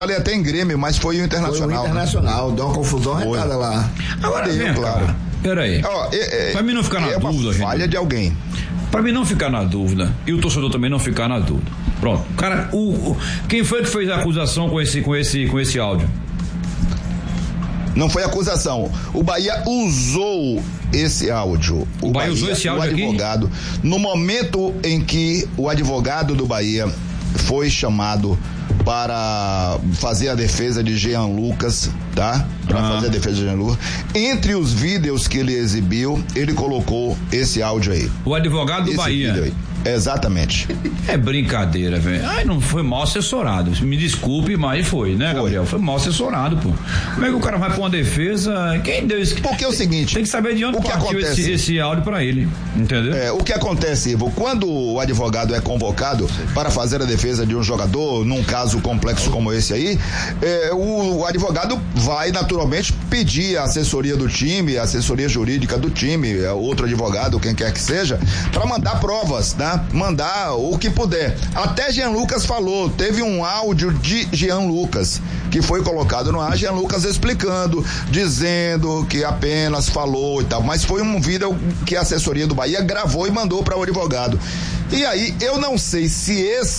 falei até em Grêmio, mas foi o Internacional. Foi o Internacional, deu uma confusão retada lá. Agora, claro. Peraí. Pra mim não ficar na dúvida, gente. Falha de alguém. Pra mim não ficar na dúvida, e o torcedor também não ficar na dúvida. Pronto. Cara, quem foi que fez a acusação com esse áudio? Não foi acusação. O Bahia usou esse áudio. O Bahia usou esse áudio aqui? Advogado, no momento em que o advogado do Bahia foi chamado para fazer a defesa de Jean Lucas, tá? Para fazer a defesa de Jean Lucas. Entre os vídeos que ele exibiu, ele colocou esse áudio aí. O advogado do Bahia. Exatamente. É brincadeira, velho. Ai, não foi mal assessorado. Me desculpe, mas foi, né, Gabriel? Foi mal assessorado, pô. Como é que o cara vai pra uma defesa? Quem deu isso? Porque é o seguinte. Tem que saber de onde partiu esse áudio pra ele, entendeu? O que acontece, Ivo, quando o advogado é convocado para fazer a defesa de um jogador, num caso complexo como esse aí, o advogado vai naturalmente pedir a assessoria do time, a assessoria jurídica do time, outro advogado, quem quer que seja, para mandar provas, né? Mandar o que puder. Até Jean Lucas falou, teve um áudio de Jean Lucas que foi colocado no ar, Jean Lucas explicando, dizendo que apenas falou e tal, mas foi um vídeo que a assessoria do Bahia gravou e mandou para o advogado. E aí, eu não sei se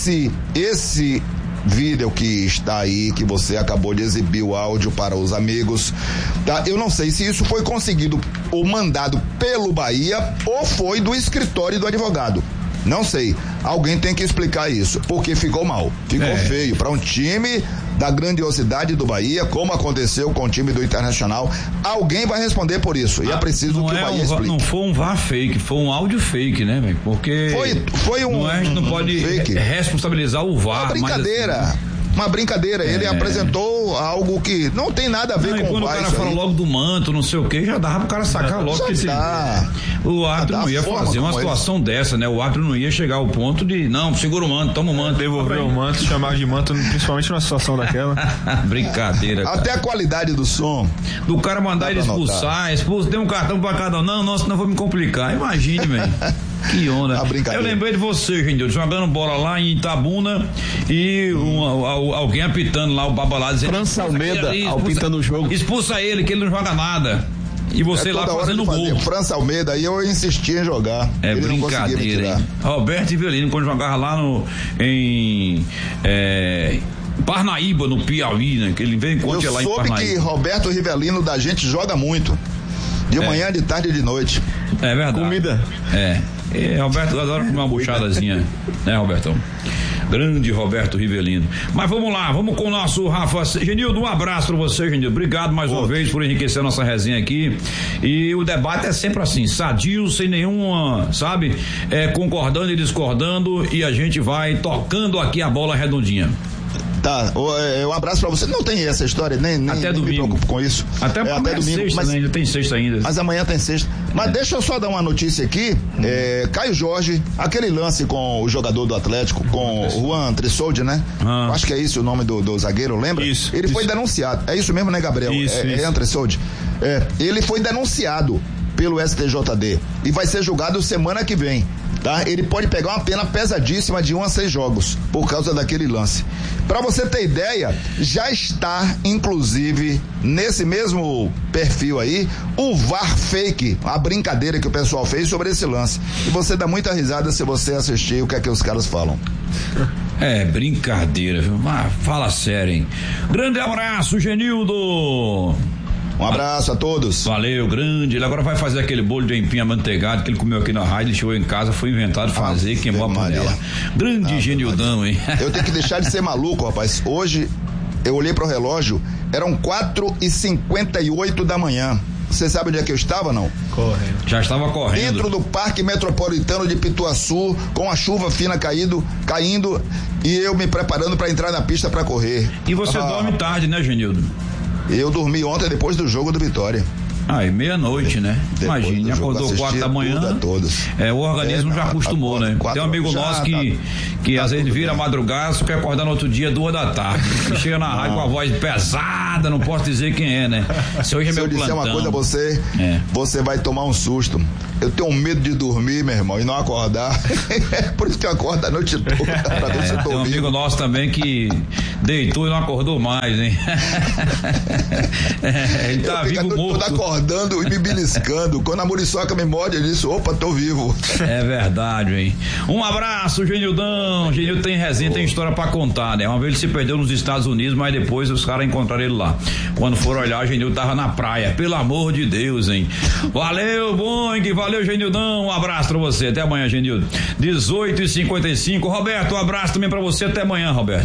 esse vídeo que está aí, que você acabou de exibir o áudio para os amigos, tá? Eu não sei se isso foi conseguido ou mandado pelo Bahia ou foi do escritório do advogado. Não sei. Alguém tem que explicar isso, porque ficou mal. Ficou feio para um time da grandiosidade do Bahia, como aconteceu com o time do Internacional. Alguém vai responder por isso. E é preciso que o Bahia explique. Não foi um VAR fake, foi um áudio fake, né, velho? Porque foi um. A gente não pode responsabilizar o VAR. Uma brincadeira. Uma brincadeira, ele apresentou algo que não tem nada a ver com o VAR. Quando o cara fala logo do manto, não sei o que, já dava pro cara sacar logo que o árbitro não ia fazer uma situação dessa, né? O árbitro não ia chegar ao ponto de, não, segura o manto, toma o manto. Devolver o manto, chamar de manto, principalmente numa situação daquela. Brincadeira, cara. Até a qualidade do som. Do cara mandar ele expulsar, dê um cartão pra cada um. Não, senão eu vou me complicar. Imagine, velho. Que onda. Eu lembrei de você, gente, jogando bola lá em Itabuna e alguém apitando lá, o babalá dizendo. França Almeida apitando o jogo. Expulsa ele, que ele não joga nada. E você lá fazendo gol. França Almeida, aí eu insisti em jogar. É brincadeira, hein? Roberto Rivelino, quando jogava lá em Parnaíba, no Piauí, né? Que ele vem encontrar lá em Parnaíba. Eu soube que Roberto Rivelino da gente joga muito. De manhã, de tarde e de noite. É verdade. Comida. Roberto adora comer uma buchadazinha, né, Robertão? Grande Roberto Rivelino. Mas vamos lá, vamos com o nosso Rafa. Genildo, um abraço pra você, Genildo. Obrigado mais uma vez por enriquecer a nossa resenha aqui. E o debate é sempre assim, sadio, sem nenhuma, sabe? Concordando e discordando, e a gente vai tocando aqui a bola redondinha. Tá, um abraço pra você. Não tem essa história, nem até domingo. Me preocupo com isso. Até domingo, sexta, mas ainda tem sexta ainda. Mas amanhã tem sexta. Mas deixa eu só dar uma notícia aqui. Caio Jorge, aquele lance com o jogador do Atlético, com o Juan Trissoldi, né? Acho que é isso o nome do zagueiro, lembra? Isso. Ele foi denunciado. É isso mesmo, né, Gabriel? Isso. Juan Trissoldi. Ele foi denunciado pelo STJD e vai ser julgado semana que vem. Tá? Ele pode pegar uma pena pesadíssima de 1 a 6 jogos por causa daquele lance. Pra você ter ideia, já está inclusive nesse mesmo perfil aí o VAR fake, a brincadeira que o pessoal fez sobre esse lance. E você dá muita risada se você assistir o que é que os caras falam. Brincadeira, viu? Mas fala sério, hein? Grande abraço, Genildo! Um abraço a todos. Valeu, grande. Ele agora vai fazer aquele bolo de aipim amanteigado que ele comeu aqui na rádio, ele chegou em casa, foi inventado fazer, queimou a panela. Grande Genildão, hein? Eu tenho que deixar de ser maluco, rapaz. Hoje, eu olhei pro relógio, eram 4h58 da manhã. Você sabe onde é que eu estava, não? Correndo. Já estava correndo. Dentro do Parque Metropolitano de Pituaçu, com a chuva fina caindo, e eu me preparando para entrar na pista para correr. E você dorme tarde, né, Genildo? Eu dormi ontem depois do jogo do Vitória. Aí, meia-noite, né? Imagine, acordou 4 da manhã. O organismo já acostumou, né? Tem um amigo nosso que às vezes vira madrugada, só quer acordar no outro dia 2 da tarde. Chega na rádio com a voz pesada, não posso dizer quem é, né? Se hoje é meu plantão. Se eu disser uma coisa a você, você vai tomar um susto. Eu tenho medo de dormir, meu irmão, e não acordar. Por isso que eu acordo a noite toda. Pra ver se eu tô tem um amigo nosso também que deitou e não acordou mais, hein? Ele tá vivo morto. Tô acordando e me beliscando. Quando a muriçoca me morde, eu disse, opa, tô vivo. É verdade, hein? Um abraço, Genildão. Genildo tem resenha, tem história pra contar, né? Uma vez ele se perdeu nos Estados Unidos, mas depois os caras encontraram ele lá. Quando foram olhar, o Genildo tava na praia. Pelo amor de Deus, hein? Valeu, Boing, valeu, Genildão. Um abraço pra você. Até amanhã, Genildo. 18h55. Roberto, um abraço também pra você. Até amanhã, Roberto.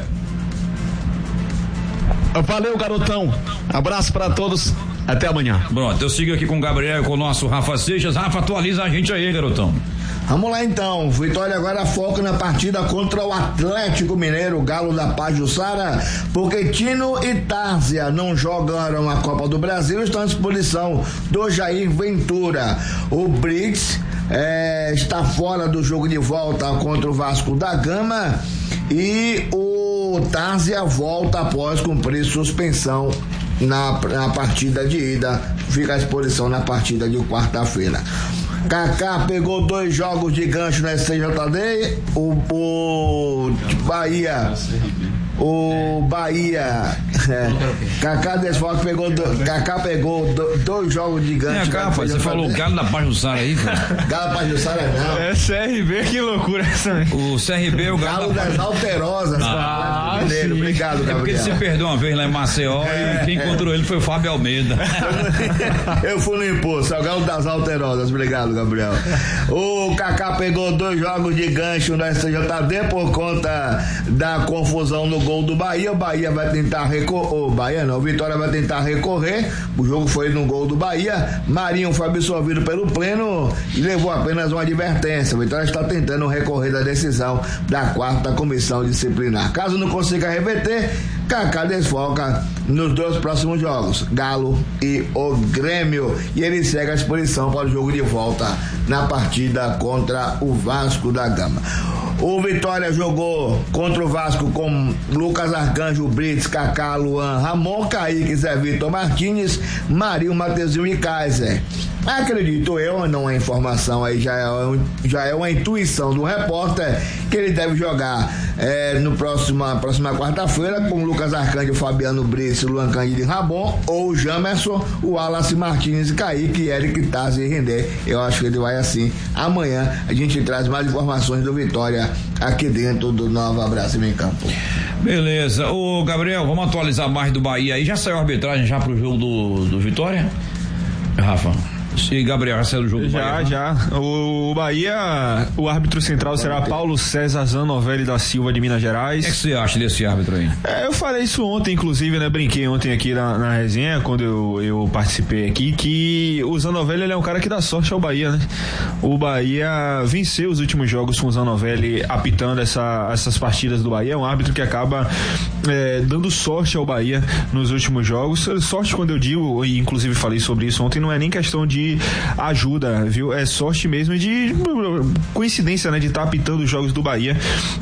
Valeu, garotão. Abraço pra todos. Até amanhã. Pronto, eu sigo aqui com o Gabriel e com o nosso Rafa Seixas. Rafa, atualiza a gente aí, garotão. Vamos lá então, Vitória agora foca na partida contra o Atlético Mineiro, Galo da Pajuçara, porque Tino e Tárzia não jogaram a Copa do Brasil, estão à disposição do Jair Ventura. O Brits está fora do jogo de volta contra o Vasco da Gama e o Tárzia volta após cumprir suspensão na partida de ida, fica à disposição na partida de quarta-feira. Kaká pegou 2 jogos de gancho na STJD, o Bahia Kaká desfoque Kaká pegou 2 jogos de gancho. Você falou o Galo da Pajuçara aí, cara. Galo da Pajuçara não. É CRB, que loucura essa, né? O CRB é o Galo das Alterosas. Obrigado, Gabriel. É porque ele se perdeu uma vez lá em Maceió e quem encontrou ele foi o Fábio Almeida. Eu fui no impulso, é o Galo das Alterosas. Obrigado, Gabriel. O Kaká pegou 2 jogos de gancho na STJD por conta da confusão no gol do Bahia. O Bahia vai tentar recorrer. O Vitória vai tentar recorrer. O jogo foi no gol do Bahia. Marinho foi absolvido pelo pleno e levou apenas uma advertência. O Vitória está tentando recorrer da decisão da 4ª comissão disciplinar. Caso não consiga reverter, Kaká desfoca nos 2 próximos jogos, Galo e o Grêmio, e ele segue à disposição para o jogo de volta na partida contra o Vasco da Gama. O Vitória jogou contra o Vasco com Lucas Arcanjo, Brits, Kaká, Luan, Ramon, Kaique, Zé Vitor Martins, Marinho, Mateuzinho e Kaiser. Acredito eu, não é informação aí, já é uma intuição do repórter, que ele deve jogar no próxima quarta-feira com Lucas Arcanjo, Fabiano Brits, Luan Cândido e Ramon, ou Jamerson, o Wallace Martins e Kaique, Eric Taz e Render. Eu acho que ele vai assim. Amanhã a gente traz mais informações do Vitória aqui dentro do Nova Brasil em Campo. Beleza. Ô Gabriel, vamos atualizar mais do Bahia aí. Já saiu a arbitragem já pro jogo do Vitória? Rafa? E Gabriel, já saiu do jogo do Bahia? Já. O Bahia, o árbitro central será Paulo César Zanovelli da Silva, de Minas Gerais. O que você acha desse árbitro aí? Eu falei isso ontem, inclusive, né? Brinquei ontem aqui na resenha, quando eu participei aqui, que o Zanovelli, ele é um cara que dá sorte ao Bahia, né? O Bahia venceu os últimos jogos com o Zanovelli apitando essas partidas do Bahia. É um árbitro que acaba dando sorte ao Bahia nos últimos jogos. Sorte, quando eu digo, e inclusive falei sobre isso ontem, não é nem questão de ajuda, viu? É sorte mesmo de coincidência, né? De estar apitando os jogos do Bahia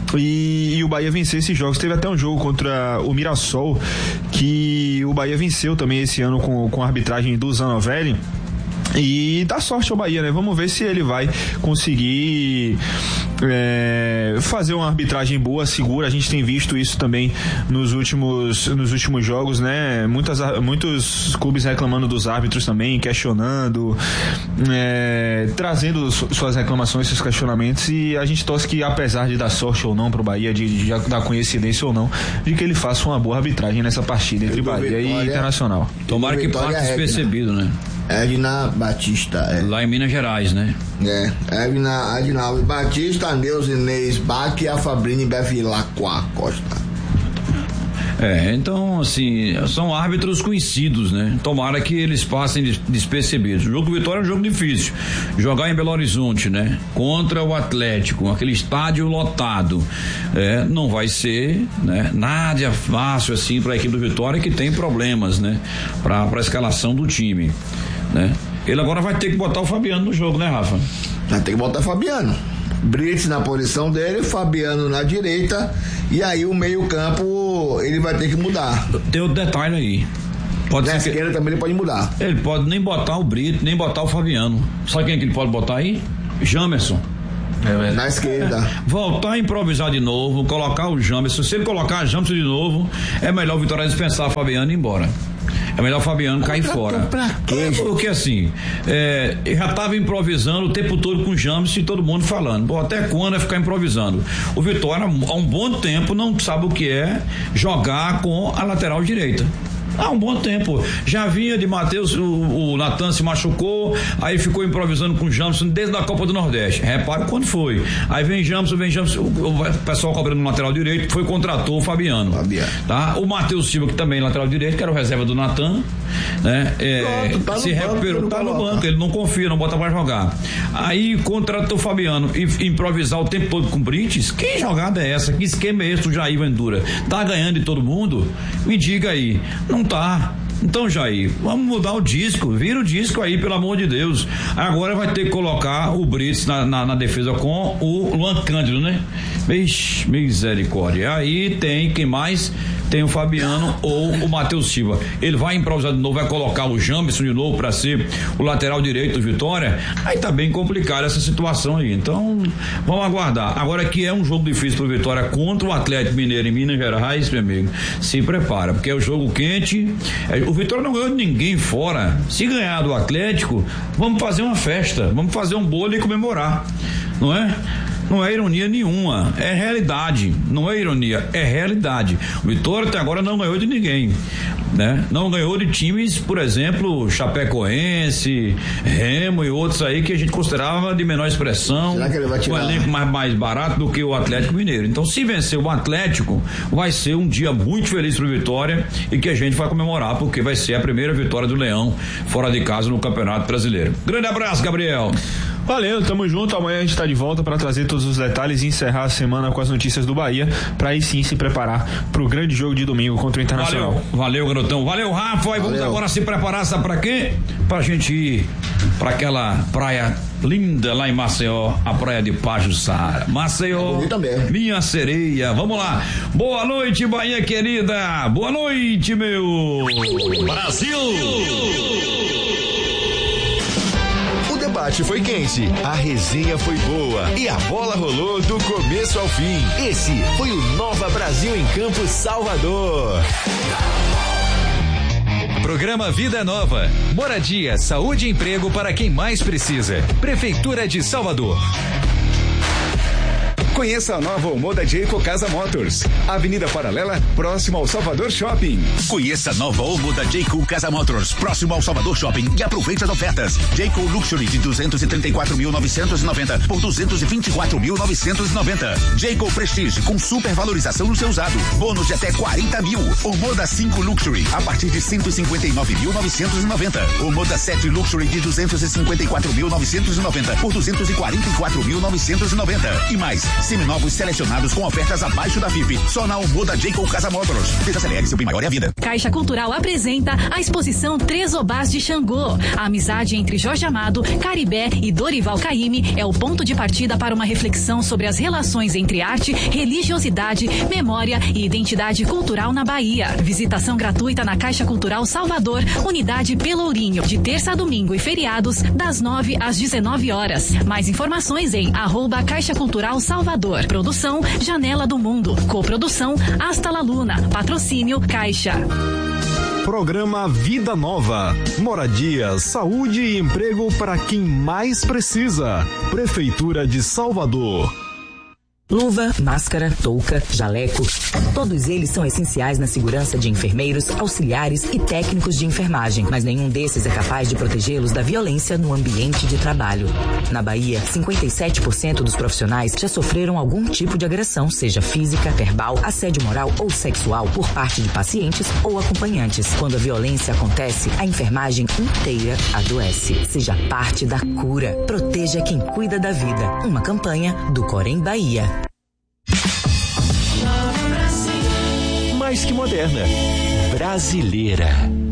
e o Bahia vencer esses jogos. Teve até um jogo contra o Mirassol que o Bahia venceu também esse ano com a arbitragem do Zanovelli. E dá sorte ao Bahia, né? Vamos ver se ele vai conseguir fazer uma arbitragem boa, segura. A gente tem visto isso também nos últimos jogos, né? Muitos clubes reclamando dos árbitros também, questionando, trazendo suas reclamações, seus questionamentos, e a gente torce que, apesar de dar sorte ou não pro Bahia, de dar coincidência ou não, de que ele faça uma boa arbitragem nessa partida entre Bahia e Internacional. Tomara que passe despercebido, né? Edna Batista. Lá em Minas Gerais, né? Edna Alves Batista, Neus Inês Bach e a Fabrini Bevilacqua Costa. Então, assim, são árbitros conhecidos, né? Tomara que eles passem despercebidos. O jogo do Vitória é um jogo difícil. Jogar em Belo Horizonte, né? Contra o Atlético, aquele estádio lotado. Não vai ser, né? Nada fácil, assim, para a equipe do Vitória, que tem problemas, né? Para a escalação do time. né? Ele agora vai ter que botar o Fabiano no jogo, né, Rafa? Vai ter que botar Fabiano. Brits na posição dele, Fabiano na direita, e aí o meio-campo ele vai ter que mudar. Tem outro detalhe aí. Pode Na ser esquerda também ele pode mudar. Ele pode nem botar o Brito, nem botar o Fabiano. Sabe quem que ele pode botar aí? Jamerson. Na esquerda. Voltar a improvisar de novo, colocar o Jamerson. Se ele colocar o Jamerson de novo, é melhor o Vitória dispensar o Fabiano e ir embora. É melhor o Fabiano cair fora. Pra quê? Porque assim, já estava improvisando o tempo todo com o Jamerson e todo mundo falando. Pô, até quando vai ficar improvisando? O Vitória, há um bom tempo, não sabe o que é jogar com a lateral direita. Há um bom tempo. Já vinha de Matheus, o Natan se machucou, aí ficou improvisando com o Jamerson desde a Copa do Nordeste. Repare quando foi. Aí vem Jamerson, o pessoal cobrando no lateral direito, contratou o Fabiano. Tá? O Matheus Silva, que também é lateral direito, que era o reserva do Natan, né? Se recuperou, tá no banco, ele não confia, não bota pra jogar. Aí contratou o Fabiano e improvisar o tempo todo com o Brites. Que jogada é essa? Que esquema é esse, o Jair Ventura? Tá ganhando de todo mundo? Me diga aí. Não tá. Então, Jair, vamos mudar o disco, vira o disco aí, pelo amor de Deus. Agora vai ter que colocar o Brits na defesa com o Luan Cândido, né? Vixe, misericórdia. Aí tem quem mais? Tem o Fabiano ou o Matheus Silva. Ele vai improvisar de novo, vai colocar o Jamerson de novo para ser o lateral direito do Vitória. Aí tá bem complicada essa situação aí. Então, vamos aguardar. Agora que é um jogo difícil pro Vitória contra o Atlético Mineiro em Minas Gerais, meu amigo, se prepara, porque é o jogo quente. O Vitória não ganhou de ninguém fora. Se ganhar do Atlético, vamos fazer uma festa, vamos fazer um bolo e comemorar, não é? Não é ironia nenhuma, é realidade, não é ironia, é realidade. O Vitória até agora não ganhou de ninguém, né? Não ganhou de times, por exemplo, Chapecoense, Remo e outros aí que a gente considerava de menor expressão. Será que ele vai tirar? Um elenco mais barato do que o Atlético Mineiro. Então, se vencer o Atlético, vai ser um dia muito feliz pro Vitória e que a gente vai comemorar, porque vai ser a primeira vitória do Leão fora de casa no Campeonato Brasileiro. Grande abraço, Gabriel. Valeu, tamo junto. Amanhã a gente tá de volta para trazer todos os detalhes e encerrar a semana com as notícias do Bahia, para aí sim se preparar pro grande jogo de domingo contra o Internacional. Valeu, garotão. Valeu, Rafa. E vamos agora se preparar, sabe pra quê? Pra gente ir pra aquela praia linda lá em Maceió, a praia de Pajuçara. Maceió, minha sereia. Vamos lá. Boa noite, Bahia querida. Boa noite, meu Brasil. O debate foi quente, a resenha foi boa e a bola rolou do começo ao fim. Esse foi o Nova Brasil em Campo Salvador. Programa Vida Nova. Moradia, saúde e emprego para quem mais precisa. Prefeitura de Salvador. Conheça a nova Omoda Jayco Casa Motors. Avenida Paralela, próximo ao Salvador Shopping. Conheça a nova Omoda Jayco Casa Motors, próximo ao Salvador Shopping, e aproveite as ofertas. Jayco Luxury de 234.990 por 224.990. Jayco Prestige com supervalorização no seu usado. Bônus de até 40 mil. Omoda 5 Luxury a partir de 159.990. Omoda 7 Luxury de 254.990 por 244.990. E mais, seminovos selecionados com ofertas abaixo da FIP. Só na Omoda Jayco Casa Motors. Desacelere, seu bem maior é a vida. Caixa Cultural apresenta a exposição Trezobás de Xangô. A amizade entre Jorge Amado, Caribé e Dorival Caymmi é o ponto de partida para uma reflexão sobre as relações entre arte, religiosidade, memória e identidade cultural na Bahia. Visitação gratuita na Caixa Cultural Salvador, unidade Pelourinho, de terça a domingo e feriados, das 9 às 19 horas. Mais informações em @Caixa Cultural Salvador. Produção Janela do Mundo. Coprodução Hasta la Luna. Patrocínio Caixa. Programa Vida Nova. Moradia, saúde e emprego para quem mais precisa. Prefeitura de Salvador. Luva, máscara, touca, jaleco, todos eles são essenciais na segurança de enfermeiros, auxiliares e técnicos de enfermagem, mas nenhum desses é capaz de protegê-los da violência no ambiente de trabalho. Na Bahia, 57% dos profissionais já sofreram algum tipo de agressão, seja física, verbal, assédio moral ou sexual por parte de pacientes ou acompanhantes. Quando a violência acontece, a enfermagem inteira adoece. Seja parte da cura. Proteja quem cuida da vida. Uma campanha do Corém Bahia. Mais que moderna, brasileira.